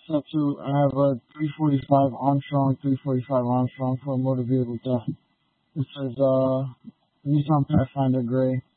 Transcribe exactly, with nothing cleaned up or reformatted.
Step two, I have a three forty-five Armstrong, three forty-five Armstrong for a motor vehicle theft. This is uh Nissan Pathfinder Gray.